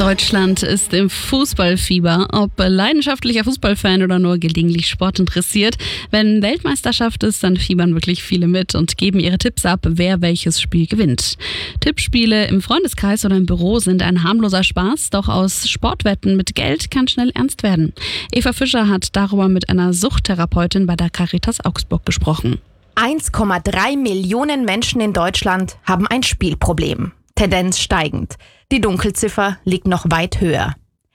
Deutschland ist im Fußballfieber. Ob leidenschaftlicher Fußballfan oder nur gelegentlich sportinteressiert. Wenn Weltmeisterschaft ist, dann fiebern wirklich viele mit und geben ihre Tipps ab, wer welches Spiel gewinnt. Tippspiele im Freundeskreis oder im Büro sind ein harmloser Spaß, doch aus Sportwetten mit Geld kann schnell ernst werden. Eva Fischer hat darüber mit einer Suchttherapeutin bei der Caritas Augsburg gesprochen. 1,3 Millionen Menschen in Deutschland haben ein Spielproblem. Tendenz steigend. Die Dunkelziffer liegt noch weit höher.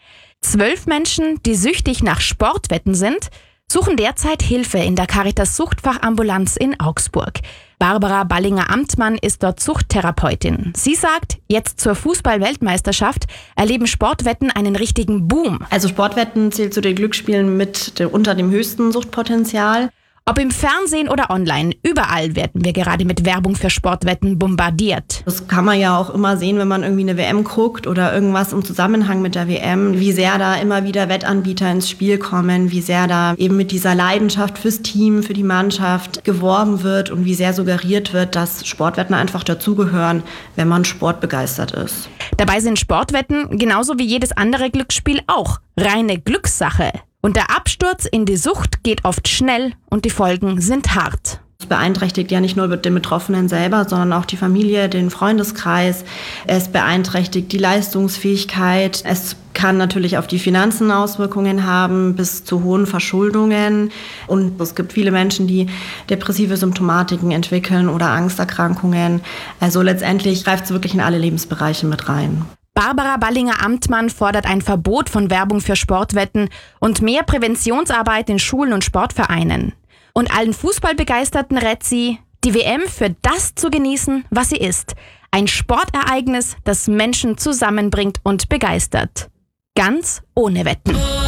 12 Menschen, die süchtig nach Sportwetten sind, suchen derzeit Hilfe in der Caritas Suchtfachambulanz in Augsburg. Barbara Ballinger-Amtmann ist dort Suchttherapeutin. Sie sagt, jetzt zur Fußball-Weltmeisterschaft erleben Sportwetten einen richtigen Boom. Also Sportwetten zählt zu den Glücksspielen unter dem höchsten Suchtpotenzial. Ob im Fernsehen oder online, überall werden wir gerade mit Werbung für Sportwetten bombardiert. Das kann man ja auch immer sehen, wenn man irgendwie eine WM guckt oder irgendwas im Zusammenhang mit der WM, wie sehr da immer wieder Wettanbieter ins Spiel kommen, wie sehr da eben mit dieser Leidenschaft fürs Team, für die Mannschaft geworben wird und wie sehr suggeriert wird, dass Sportwetten einfach dazugehören, wenn man sportbegeistert ist. Dabei sind Sportwetten genauso wie jedes andere Glücksspiel auch reine Glückssache. Und der Absturz in die Sucht geht oft schnell und die Folgen sind hart. Es beeinträchtigt ja nicht nur den Betroffenen selber, sondern auch die Familie, den Freundeskreis. Es beeinträchtigt die Leistungsfähigkeit. Es kann natürlich auf die Finanzen Auswirkungen haben, bis zu hohen Verschuldungen. Und es gibt viele Menschen, die depressive Symptomatiken entwickeln oder Angsterkrankungen. Also letztendlich greift es wirklich in alle Lebensbereiche mit rein. Barbara Ballinger-Amtmann fordert ein Verbot von Werbung für Sportwetten und mehr Präventionsarbeit in Schulen und Sportvereinen. Und allen Fußballbegeisterten rät sie, die WM für das zu genießen, was sie ist. Ein Sportereignis, das Menschen zusammenbringt und begeistert. Ganz ohne Wetten.